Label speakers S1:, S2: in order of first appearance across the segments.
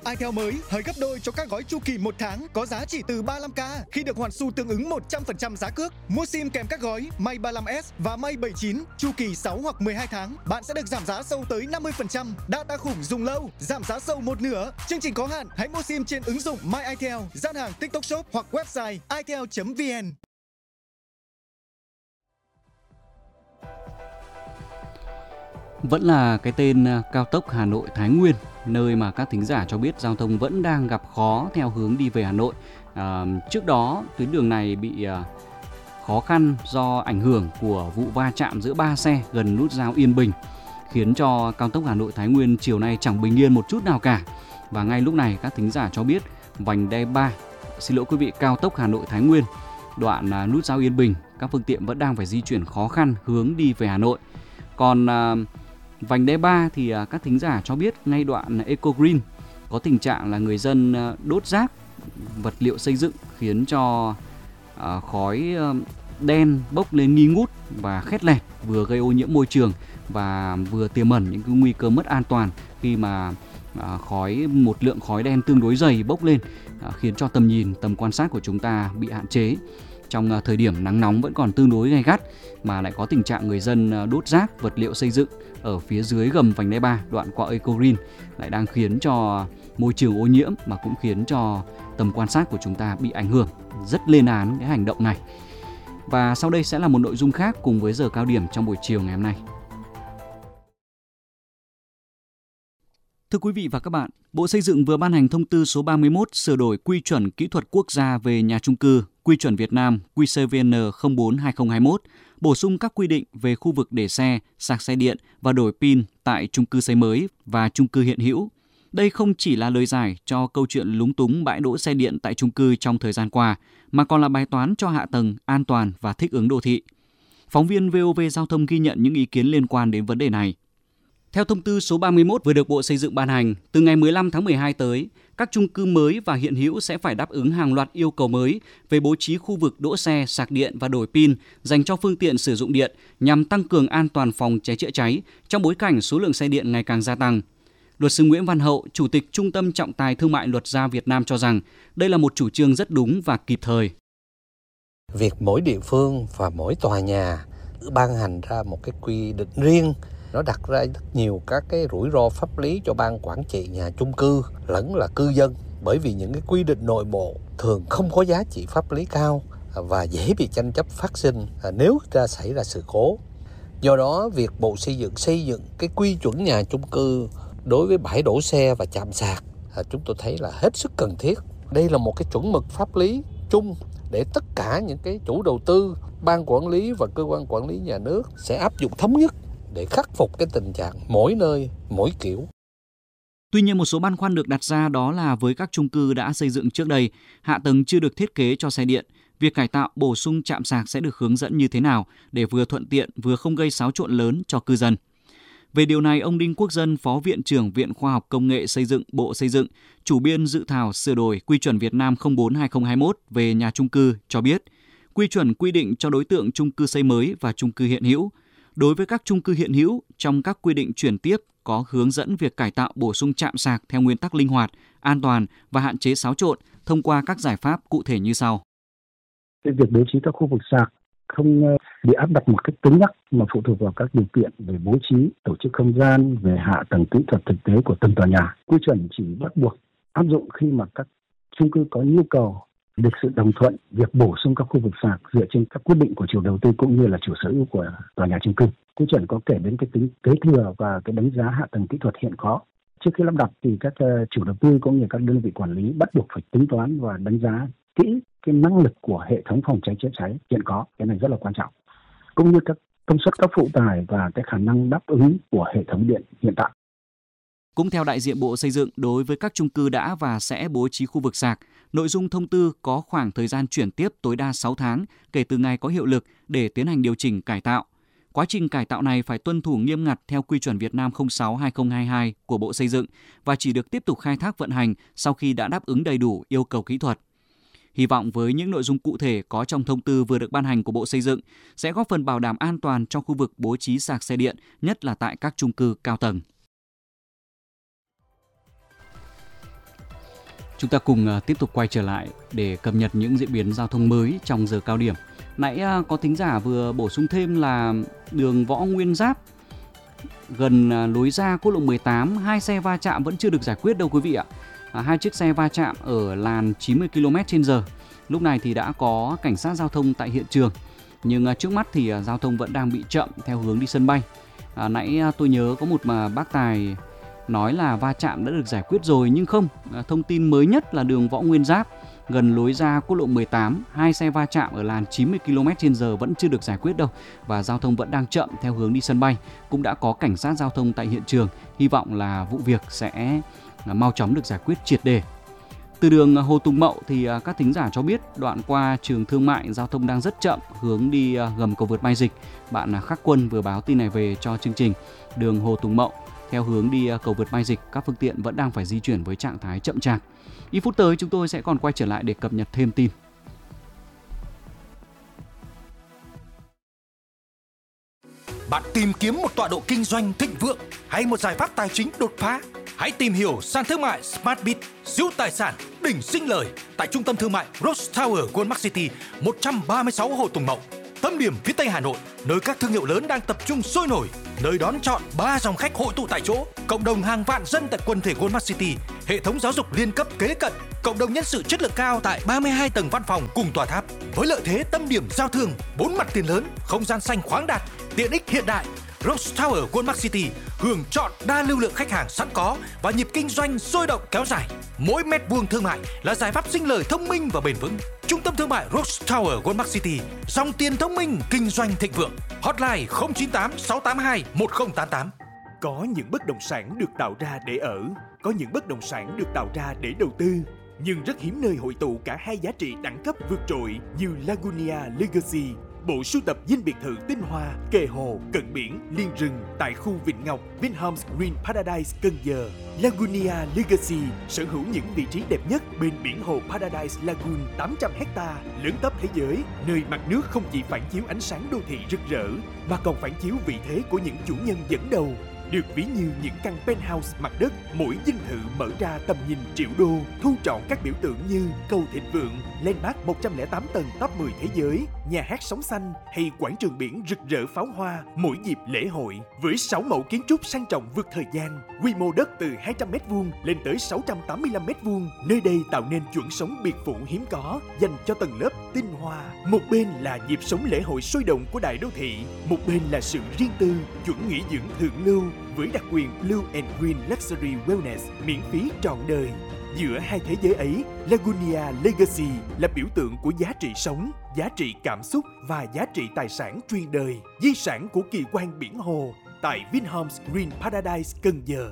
S1: iTel mới hơi gấp đôi cho các gói chu kỳ 1 tháng có giá chỉ từ 35k khi được hoàn xu tương ứng 100% giá cước. Mua sim kèm các gói May 35S và May 79 chu kỳ 6 hoặc 12 tháng, bạn sẽ được giảm giá sâu tới 50%. Data khủng dùng lâu, giảm giá sâu một nửa. Chương trình có hạn, hãy mua sim trên ứng dụng My iTel, gian hàng TikTok Shop hoặc website itel.vn.
S2: Vẫn là cái tên cao tốc Hà Nội - Thái Nguyên, nơi mà các thính giả cho biết giao thông vẫn đang gặp khó theo hướng đi về Hà Nội. Trước đó, tuyến đường này bị khó khăn do ảnh hưởng của vụ va chạm giữa 3 xe gần nút giao Yên Bình, khiến cho cao tốc Hà Nội - Thái Nguyên chiều nay chẳng bình yên một chút nào cả. Và ngay lúc này, các thính giả cho biết vành đai 3, cao tốc Hà Nội - Thái Nguyên, đoạn nút giao Yên Bình, các phương tiện vẫn đang phải di chuyển khó khăn hướng đi về Hà Nội. Còn vành đai 3 thì các thính giả cho biết ngay đoạn Eco Green có tình trạng là người dân đốt rác, vật liệu xây dựng khiến cho khói đen bốc lên nghi ngút và khét lẹt, vừa gây ô nhiễm môi trường và vừa tiềm ẩn những cái nguy cơ mất an toàn khi mà một lượng khói đen tương đối dày bốc lên, khiến cho tầm quan sát của chúng ta bị hạn chế. Trong thời điểm nắng nóng vẫn còn tương đối gay gắt mà lại có tình trạng người dân đốt rác, vật liệu xây dựng ở phía dưới gầm vành đai 3 đoạn qua Eco Green lại đang khiến cho môi trường ô nhiễm mà cũng khiến cho tầm quan sát của chúng ta bị ảnh hưởng. Rất lên án cái hành động này. Và sau đây sẽ là một nội dung khác cùng với giờ cao điểm trong buổi chiều ngày hôm nay. Thưa quý vị và các bạn, Bộ Xây dựng vừa ban hành thông tư số 31 sửa đổi quy chuẩn kỹ thuật quốc gia về nhà chung cư, quy chuẩn Việt Nam QCVN 04/2021, bổ sung các quy định về khu vực để xe, sạc xe điện và đổi pin tại chung cư xây mới và chung cư hiện hữu. Đây không chỉ là lời giải cho câu chuyện lúng túng bãi đỗ xe điện tại chung cư trong thời gian qua, mà còn là bài toán cho hạ tầng, an toàn và thích ứng đô thị. Phóng viên VOV Giao thông ghi nhận những ý kiến liên quan đến vấn đề này. Theo thông tư số 31 vừa được Bộ Xây dựng ban hành, từ ngày 15 tháng 12 tới, các chung cư mới và hiện hữu sẽ phải đáp ứng hàng loạt yêu cầu mới về bố trí khu vực đỗ xe, sạc điện và đổi pin dành cho phương tiện sử dụng điện nhằm tăng cường an toàn phòng cháy chữa cháy trong bối cảnh số lượng xe điện ngày càng gia tăng. Luật sư Nguyễn Văn Hậu, Chủ tịch Trung tâm Trọng tài Thương mại Luật gia Việt Nam cho rằng đây là một chủ trương rất đúng và kịp thời.
S3: Việc mỗi địa phương và mỗi tòa nhà ban hành ra một cái quy định riêng, nó đặt ra rất nhiều các cái rủi ro pháp lý cho ban quản trị nhà chung cư lẫn là cư dân, bởi vì những cái quy định nội bộ thường không có giá trị pháp lý cao và dễ bị tranh chấp phát sinh nếu xảy ra sự cố. Do đó, việc Bộ xây dựng cái quy chuẩn nhà chung cư đối với bãi đổ xe và trạm sạc chúng tôi thấy là hết sức cần thiết. Đây là một cái chuẩn mực pháp lý chung để tất cả những cái chủ đầu tư, ban quản lý và cơ quan quản lý nhà nước sẽ áp dụng thống nhất để khắc phục cái tình trạng mỗi nơi mỗi kiểu.
S2: Tuy nhiên, một số băn khoăn được đặt ra đó là với các chung cư đã xây dựng trước đây, hạ tầng chưa được thiết kế cho xe điện, việc cải tạo bổ sung trạm sạc sẽ được hướng dẫn như thế nào để vừa thuận tiện vừa không gây xáo trộn lớn cho cư dân. Về điều này, ông Đinh Quốc Dân, Phó Viện trưởng Viện Khoa học Công nghệ Xây dựng, Bộ Xây dựng, chủ biên dự thảo sửa đổi quy chuẩn Việt Nam 04/2021 về nhà chung cư cho biết, quy chuẩn quy định cho đối tượng chung cư xây mới và chung cư hiện hữu. Đối với các chung cư hiện hữu, trong các quy định chuyển tiếp có hướng dẫn việc cải tạo bổ sung trạm sạc theo nguyên tắc linh hoạt, an toàn và hạn chế xáo trộn thông qua các giải pháp cụ thể như sau.
S4: Việc bố trí các khu vực sạc không bị áp đặt một cách cứng nhắc mà phụ thuộc vào các điều kiện về bố trí, tổ chức không gian, về hạ tầng kỹ thuật thực tế của từng tòa nhà. Quy chuẩn chỉ bắt buộc áp dụng khi mà các chung cư có nhu cầu, được sự đồng thuận việc bổ sung các khu vực sạc dựa trên các quyết định của chủ đầu tư cũng như là chủ sở hữu của tòa nhà chung cư. Quy chuẩn có kể đến cái tính kế thừa và cái đánh giá hạ tầng kỹ thuật hiện có. Trước khi lắp đặt thì các chủ đầu tư cũng như các đơn vị quản lý bắt buộc phải tính toán và đánh giá kỹ cái năng lực của hệ thống phòng cháy chữa cháy hiện có, cái này rất là quan trọng, cũng như các công suất các phụ tải và cái khả năng đáp ứng của hệ thống điện hiện tại.
S2: Cũng theo đại diện Bộ Xây dựng, đối với các chung cư đã và sẽ bố trí khu vực sạc, nội dung thông tư có khoảng thời gian chuyển tiếp tối đa 6 tháng kể từ ngày có hiệu lực để tiến hành điều chỉnh cải tạo. Quá trình cải tạo này phải tuân thủ nghiêm ngặt theo quy chuẩn Việt Nam 06/2022 của Bộ Xây dựng và chỉ được tiếp tục khai thác vận hành sau khi đã đáp ứng đầy đủ yêu cầu kỹ thuật. Hy vọng với những nội dung cụ thể có trong thông tư vừa được ban hành của Bộ Xây dựng sẽ góp phần bảo đảm an toàn cho khu vực bố trí sạc xe điện, nhất là tại các chung cư cao tầng. Chúng ta cùng tiếp tục quay trở lại để cập nhật những diễn biến giao thông mới trong giờ cao điểm. Nãy có thính giả vừa bổ sung thêm là đường Võ Nguyên Giáp gần lối ra quốc lộ 18, 2 xe va chạm vẫn chưa được giải quyết đâu quý vị ạ. 2 chiếc xe va chạm ở làn 90 km/h. Lúc này thì đã có cảnh sát giao thông tại hiện trường, nhưng trước mắt thì giao thông vẫn đang bị chậm theo hướng đi sân bay. Nãy tôi nhớ có một bác Tài nói là va chạm đã được giải quyết rồi, nhưng không. Thông tin mới nhất là đường Võ Nguyên Giáp gần lối ra quốc lộ 18, 2 xe va chạm ở làn 90 km/h vẫn chưa được giải quyết đâu, và giao thông vẫn đang chậm theo hướng đi sân bay. Cũng đã có cảnh sát giao thông tại hiện trường, hy vọng là vụ việc sẽ mau chóng được giải quyết triệt để. Từ đường Hồ Tùng Mậu thì các thính giả cho biết đoạn qua trường Thương Mại giao thông đang rất chậm hướng đi gầm cầu vượt Mai Dịch. Bạn Khắc Quân vừa báo tin này về cho chương trình. Đường Hồ Tùng Mậu theo hướng đi cầu vượt Mai Dịch, các phương tiện vẫn đang phải di chuyển với trạng thái chậm chạp. Ít phút tới chúng tôi sẽ còn quay trở lại để cập nhật thêm tin.
S5: Bạn tìm kiếm một tọa độ kinh doanh thịnh vượng hay một giải pháp tài chính đột phá? Hãy tìm hiểu sàn thương mại SmartBit, siêu tài sản đỉnh sinh lời tại trung tâm thương mại Rose Tower Goldmark City 136 Hồ Tùng Mậu, tâm điểm phía Tây Hà Nội, nơi các thương hiệu lớn đang tập trung sôi nổi, nơi đón chọn 3 dòng khách hội tụ tại chỗ, cộng đồng hàng vạn dân tại quần thể Goldmark City, hệ thống giáo dục liên cấp kế cận, cộng đồng nhân sự chất lượng cao tại 32 tầng văn phòng cùng tòa tháp, với lợi thế tâm điểm giao thương, 4 mặt tiền lớn, không gian xanh khoáng đạt, tiện ích hiện đại. Rose Tower Goldmark City hưởng chọn đa lưu lượng khách hàng sẵn có và nhịp kinh doanh sôi động kéo dài. Mỗi mét vuông thương mại là giải pháp sinh lời thông minh và bền vững. Trung tâm thương mại Rose Tower Goldmark City, dòng tiền thông minh kinh doanh thịnh vượng. Hotline 098 682 1088.
S6: Có những bất động sản được tạo ra để ở, có những bất động sản được tạo ra để đầu tư. Nhưng rất hiếm nơi hội tụ cả hai giá trị đẳng cấp vượt trội như Lagunia Legacy, bộ sưu tập dinh biệt thự tinh hoa, kề hồ, cận biển, liên rừng tại khu Vịnh Ngọc, Vinhomes Green Paradise, Cần Giờ. Lagunia Legacy sở hữu những vị trí đẹp nhất bên biển hồ Paradise Lagoon 800 ha, lớn tấp thế giới, nơi mặt nước không chỉ phản chiếu ánh sáng đô thị rực rỡ, mà còn phản chiếu vị thế của những chủ nhân dẫn đầu. Được ví như những căn penthouse mặt đất, mỗi dinh thự mở ra tầm nhìn triệu đô, thu trọn các biểu tượng như cầu thịnh vượng, landmark 108 tầng top 10 thế giới, nhà hát sóng xanh hay quảng trường biển rực rỡ pháo hoa mỗi dịp lễ hội. Với 6 mẫu kiến trúc sang trọng vượt thời gian, quy mô đất từ 200m² lên tới 685m², nơi đây tạo nên chuẩn sống biệt phủ hiếm có dành cho tầng lớp tinh hoa. Một bên là nhịp sống lễ hội sôi động của đại đô thị, một bên là sự riêng tư, chuẩn nghỉ dưỡng thượng lưu với đặc quyền Blue and Green Luxury Wellness miễn phí trọn đời. Giữa hai thế giới ấy, Lagunia Legacy là biểu tượng của giá trị sống, giá trị cảm xúc và giá trị tài sản truyền đời, di sản của kỳ quan biển hồ tại Vinhomes Green Paradise, Cần Giờ.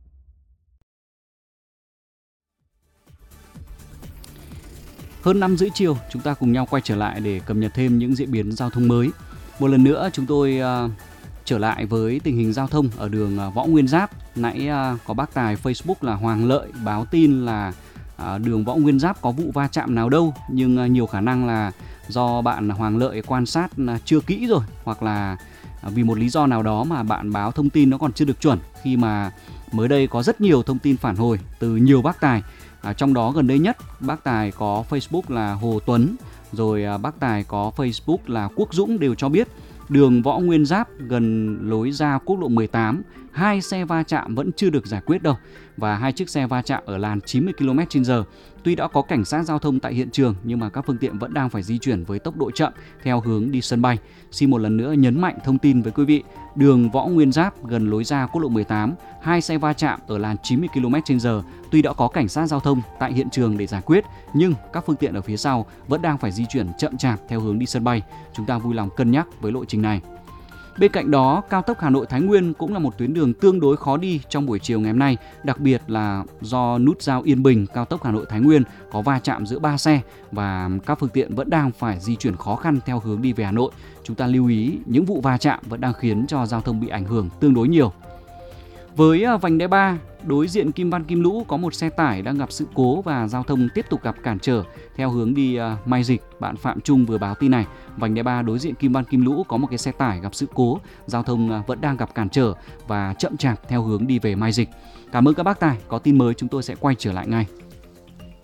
S2: Hơn 5:30 chiều, chúng ta cùng nhau quay trở lại để cập nhật thêm những diễn biến giao thông mới. Một lần nữa chúng tôi trở lại với tình hình giao thông ở đường Võ Nguyên Giáp. Nãy có bác Tài Facebook là Hoàng Lợi báo tin là đường Võ Nguyên Giáp có vụ va chạm nào đâu, nhưng nhiều khả năng là do bạn Hoàng Lợi quan sát chưa kỹ rồi, hoặc là vì một lý do nào đó mà bạn báo thông tin nó còn chưa được chuẩn, khi mà mới đây có rất nhiều thông tin phản hồi từ nhiều bác Tài. Trong đó gần đây nhất bác Tài có Facebook là Hồ Tuấn, rồi bác Tài có Facebook là Quốc Dũng đều cho biết đường Võ Nguyên Giáp gần lối ra quốc lộ 18, 2 xe va chạm vẫn chưa được giải quyết đâu, và 2 chiếc xe va chạm ở làn 90 km/h. Tuy đã có cảnh sát giao thông tại hiện trường, nhưng mà các phương tiện vẫn đang phải di chuyển với tốc độ chậm theo hướng đi sân bay. Xin một lần nữa nhấn mạnh thông tin với quý vị, đường Võ Nguyên Giáp gần lối ra quốc lộ 18, 2 xe va chạm ở làn 90 km/h. Tuy đã có cảnh sát giao thông tại hiện trường để giải quyết, nhưng các phương tiện ở phía sau vẫn đang phải di chuyển chậm chạp theo hướng đi sân bay. Chúng ta vui lòng cân nhắc với lộ trình này. Bên cạnh đó, cao tốc Hà Nội Thái Nguyên cũng là một tuyến đường tương đối khó đi trong buổi chiều ngày hôm nay, đặc biệt là do nút giao Yên Bình cao tốc Hà Nội Thái Nguyên có va chạm giữa 3 xe và các phương tiện vẫn đang phải di chuyển khó khăn theo hướng đi về Hà Nội. Chúng ta lưu ý những vụ va chạm vẫn đang khiến cho giao thông bị ảnh hưởng tương đối nhiều. Với vành đai 3, đối diện Kim Văn Kim Lũ có một xe tải đang gặp sự cố và giao thông tiếp tục gặp cản trở theo hướng đi Mai Dịch. Bạn Phạm Trung vừa báo tin này. Vành đai 3 đối diện Kim Văn Kim Lũ có một cái xe tải gặp sự cố, giao thông vẫn đang gặp cản trở và chậm chạp theo hướng đi về Mai Dịch. Cảm ơn các bác Tài, có tin mới chúng tôi sẽ quay trở lại ngay.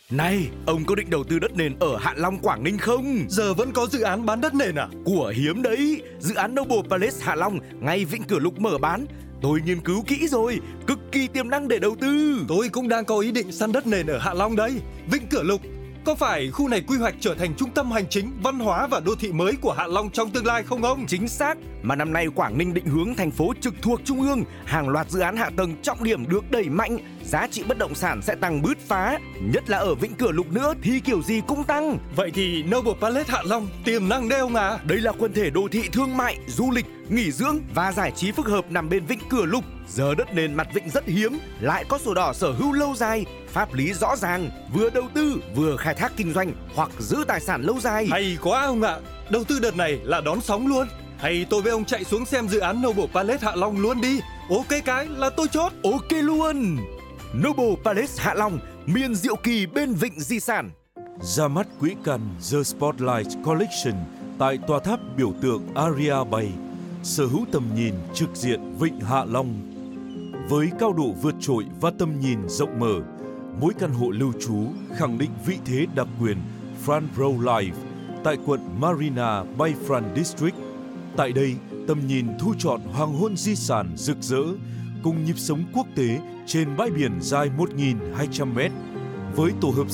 S5: Này, ông có định đầu tư đất nền ở Hạ Long, Quảng Ninh không?
S6: Giờ vẫn có dự án bán đất nền à?
S5: Của hiếm đấy, dự án Noble Palace Hạ Long ngay Vĩnh Cửa Lục mở bán. Tôi nghiên cứu kỹ rồi, cực kỳ tiềm năng để đầu tư.
S6: Tôi cũng đang có ý định săn đất nền ở Hạ Long đấy. Vĩnh Cửa Lục, có phải khu này quy hoạch trở thành trung tâm hành chính, văn hóa và đô thị mới của Hạ Long trong tương lai không ông?
S5: Chính xác, mà năm nay Quảng Ninh định hướng thành phố trực thuộc Trung ương, hàng loạt dự án hạ tầng trọng điểm được đẩy mạnh, giá trị bất động sản sẽ tăng bứt phá, nhất là ở Vĩnh Cửa Lục nữa thì kiểu gì cũng tăng.
S6: Vậy thì Noble Palace Hạ Long tiềm năng đấy ông à?
S5: Đây là quần thể đô thị thương mại, du lịch, nghỉ dưỡng và giải trí phức hợp nằm bên Vĩnh Cửa Lục. Giờ đất nền mặt vịnh rất hiếm, lại có sổ đỏ sở hữu lâu dài, pháp lý rõ ràng, vừa đầu tư vừa khai thác kinh doanh hoặc giữ tài sản lâu dài.
S6: Hay quá ông ạ, đầu tư đợt này là đón sóng luôn. Hay tôi với ông chạy xuống xem dự án Noble Palace Hạ Long luôn đi. Ok cái là tôi chốt.
S5: Ok luôn. Noble Palace Hạ Long, miền diệu kỳ bên vịnh di sản.
S7: Ra mắt quỹ căn The Spotlight Collection tại tòa tháp biểu tượng Aria Bay, sở hữu tầm nhìn trực diện vịnh Hạ Long. Với cao độ vượt trội và tầm nhìn rộng mở, mỗi căn hộ lưu trú khẳng định vị thế đặc quyền Front Row Life tại quận Marina Bayfront District. Tại đây, tầm nhìn thu trọn hoàng hôn di sản rực rỡ cùng nhịp sống quốc tế trên bãi biển dài 1.200 m với tổ hợp